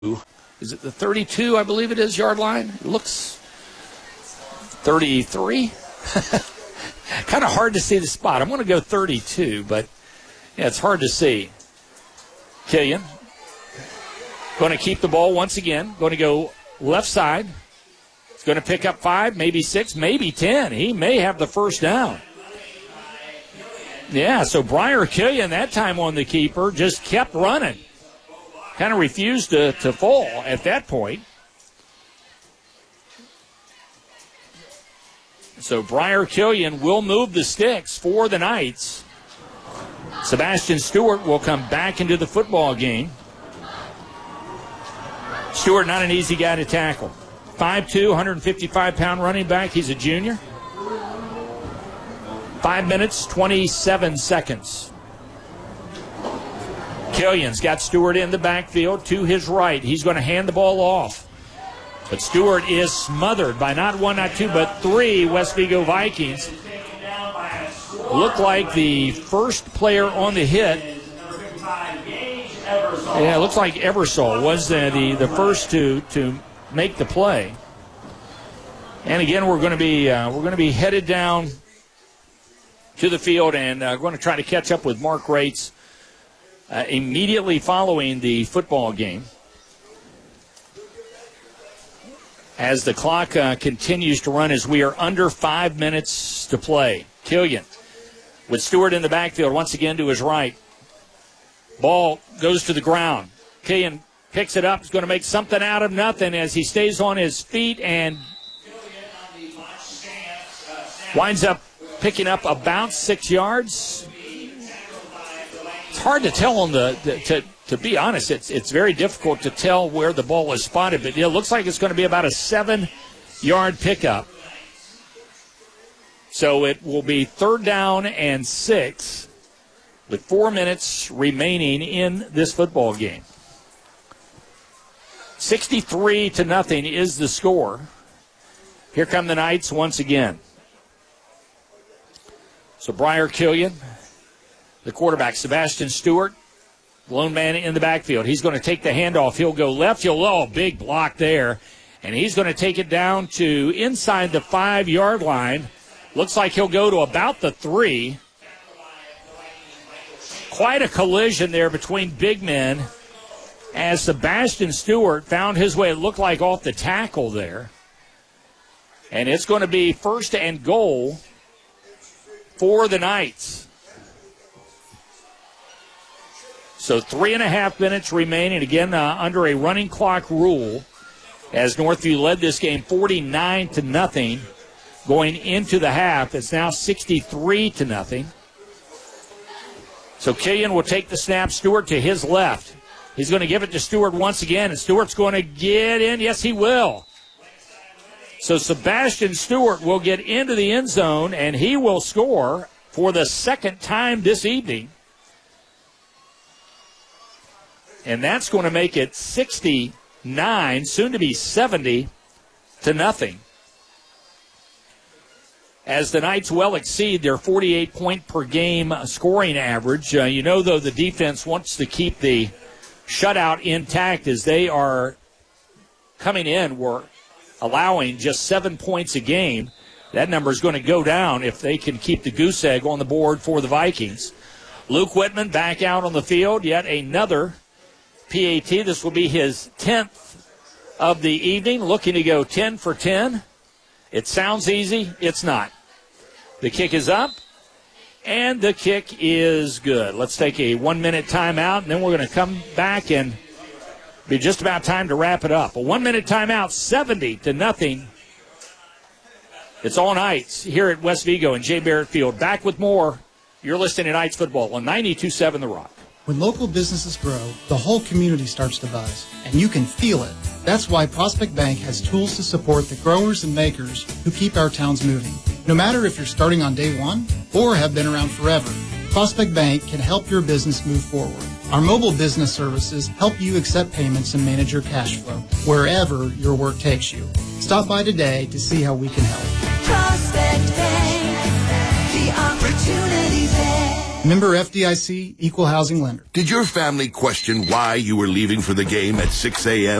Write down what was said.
Is it the 32, I believe it is, yard line? It looks 33. Kind of hard to see the spot. I'm going to go 32, but yeah, it's hard to see. Killian going to keep the ball once again. Going to go left side. He's going to pick up 5, maybe 6, maybe 10. He may have the first down. Yeah, so Briar Killian that time on the keeper just kept running. Kind of refused to fall at that point. So Briar Killian will move the sticks for the Knights. Sebastian Stewart will come back into the football game. Stewart, not an easy guy to tackle. 5'2", 155-pound running back. He's a junior. 5 minutes, 27 seconds. Killian's got Stewart in the backfield to his right. He's going to hand the ball off. But Stewart is smothered by not one, not two, but 3 West Vigo Vikings. Looked like the first player on the hit. Yeah, it looks like Eversole was the first to make the play. And again, we're going to be headed down to the field and going to try to catch up with Mark Rates immediately following the football game. As the clock continues to run, as we are under 5 minutes to play. Killian with Stewart in the backfield once again to his right. Ball goes to the ground. Killian picks it up. He's going to make something out of nothing as he stays on his feet and winds up picking up about 6 yards. It's hard to tell on to be honest, it's very difficult to tell where the ball is spotted, but it looks like it's going to be about a 7-yard pickup. So it will be 3rd down and 6 with 4 minutes remaining in this football game. 63-0 is the score. Here come the Knights once again. So Briar Killian, the quarterback, Sebastian Stewart, lone man in the backfield. He's going to take the handoff. He'll go left. Big block there. And he's going to take it down to inside the 5-yard line. Looks like he'll go to about the 3. Quite a collision there between big men as Sebastian Stewart found his way, it looked like, off the tackle there. And it's going to be 1st and goal for the Knights. So 3.5 minutes remaining, again, under a running clock rule, as Northview led this game 49-0 going into the half. It's now 63-0. So Killian will take the snap. Stewart to his left. He's going to give it to Stewart once again, and Stewart's going to get in. Yes, he will. So Sebastian Stewart will get into the end zone, and he will score for the 2nd time this evening. And that's going to make it 69, soon to be 70-0. As the Knights well exceed their 48-point-per-game scoring average. Though, the defense wants to keep the shutout intact as they are coming in. We're allowing just 7 points a game. That number is going to go down if they can keep the goose egg on the board for the Vikings. Luke Whitman back out on the field. Yet another PAT. This will be his 10th of the evening, looking to go 10 for 10. It sounds easy. It's not. The kick is up, and the kick is good. Let's take a 1-minute timeout, and then we're going to come back and be just about time to wrap it up. A 1-minute timeout, 70-0. It's all Knights here at West Vigo and Jay Barrett Field. Back with more. You're listening to Knights Football on 92.7 The Rock. When local businesses grow, the whole community starts to buzz, and you can feel it. That's why Prospect Bank has tools to support the growers and makers who keep our towns moving. No matter if you're starting on day one or have been around forever, Prospect Bank can help your business move forward. Our mobile business services help you accept payments and manage your cash flow wherever your work takes you. Stop by today to see how we can help. Prospect Bank, the opportunity there. Member FDIC, Equal Housing Lender. Did your family question why you were leaving for the game at 6 a.m.?